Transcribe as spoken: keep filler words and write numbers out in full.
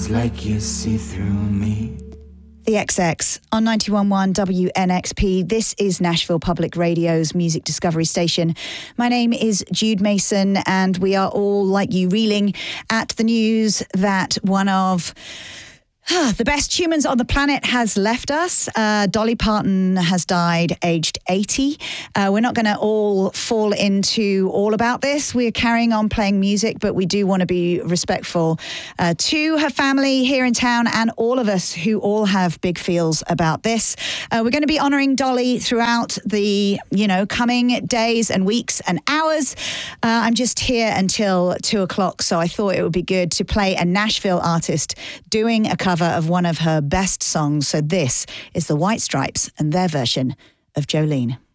feels like you see through me. The X X on ninety-one point one W N X P. This is Nashville Public Radio's music discovery station. My name is Jude Mason, and we are all, like you, reeling at the news that one of the best humans on the planet has left us. Uh, Dolly Parton has died aged eighty. Uh, we're not going to all fall into all about this. We're carrying on playing music, but we do want to be respectful uh, to her family here in town and all of us who all have big feels about this. Uh, we're going to be honouring Dolly throughout the, you know, coming days and weeks and hours. Uh, I'm just here until two o'clock, so I thought it would be good to play a Nashville artist doing a cover of one of her best songs. So this is the White Stripes and their version of Jolene.